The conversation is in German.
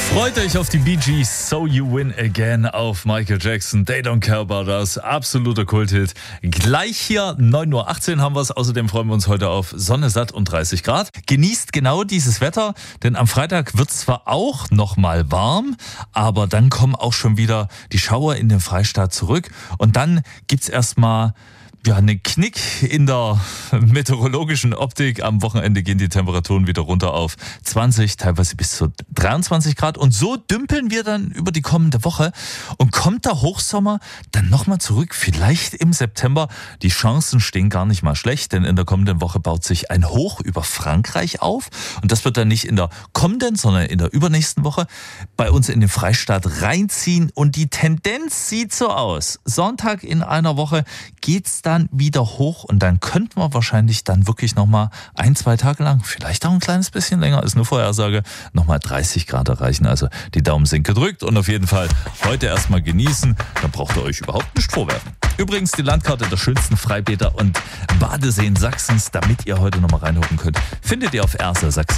Freut euch auf die Bee Gees, So You Win Again auf Michael Jackson, They Don't Care About Us, absoluter Kulthit. Gleich hier, 9.18 Uhr haben wir es, außerdem freuen wir uns heute auf Sonne, satt und 30 Grad. Genießt genau dieses Wetter, denn am Freitag wird es zwar auch nochmal warm, aber dann kommen auch schon wieder die Schauer in den Freistaat zurück und dann gibt's erstmal einen Knick in der meteorologischen Optik. Am Wochenende gehen die Temperaturen wieder runter auf 20, teilweise bis zu 23 Grad. Und so dümpeln wir dann über die kommende Woche. Und kommt der Hochsommer dann nochmal zurück, vielleicht im September. Die Chancen stehen gar nicht mal schlecht, denn in der kommenden Woche baut sich ein Hoch über Frankreich auf. Und das wird dann nicht in der kommenden, sondern in der übernächsten Woche bei uns in den Freistaat reinziehen. Und die Tendenz sieht so aus. Sonntag in einer Woche geht's dann wieder hoch und dann könnten wir wahrscheinlich dann wirklich nochmal 1-2 Tage lang, vielleicht auch ein kleines bisschen länger, ist eine Vorhersage, nochmal 30 Grad erreichen. Also die Daumen sind gedrückt und auf jeden Fall heute erstmal genießen, dann braucht ihr euch überhaupt nicht vorwerfen. Übrigens die Landkarte der schönsten Freibäder und Badeseen Sachsens, damit ihr heute nochmal reingucken könnt, findet ihr auf RSR Sachsen.